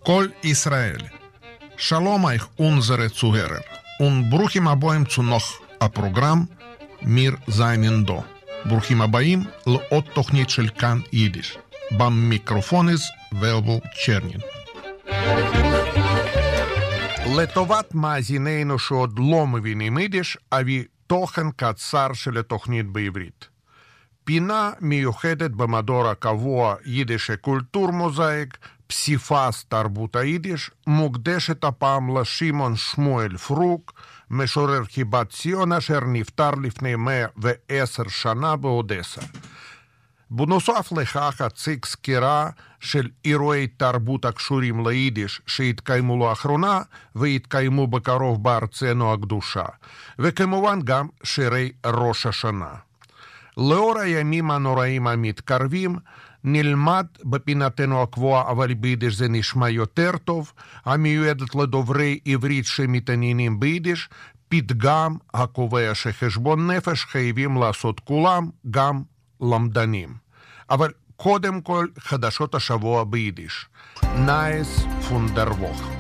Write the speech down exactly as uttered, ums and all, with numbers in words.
כל ישראל. שלום אייך unsere Zuhörer und ברוכים הבאים zu noch הפרוגרם מיר זיינן דו. ברוכים הבאים לעוד תוכנית של כאן יידיש. במיקרופונס ולבו צ'רנין. לטובת מאזיננו שעוד לא מבינים יידיש, אביא תוכן קצר של התוכנית בעברית. פינה מיוחדת במדור הקבוע יידיש קולטור מוזאיק, פסיפס תרבות היידיש, מוקדשת הפעם לשמעון שמואל פרוק, משורר חיבת ציון אשר נפטר לפני מאה ועשר שנה באודסה. בנוסף לכך אציג סקירה של אירועי תרבות הקשורים ליידיש שהתקיימו לאחרונה והתקיימו בקרוב בארצנו הקדושה, וכמובן גם שירי ראש השנה. לאור הימים הנוראים המתקרבים, נלמד בפינתנו הקבועה, אבל ביידיש זה נשמע יותר טוב, המיועדת לדוברי עברית שמתעניינים ביידיש, פתגם הקובע שחשבון נפש חייבים לעשות כולם, גם למדנים. אבל קודם כל חדשות השבוע ביידיש. נייס פון דר ווך.